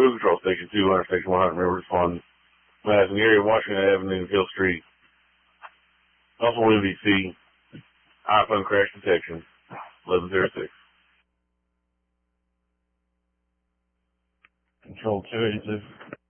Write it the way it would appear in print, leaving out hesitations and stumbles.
Cruise Control Station 200, Station 100, River responding. Madison area, Washington Avenue, Hill Street. Also MVC, iPhone crash detection, 1106. Control 282.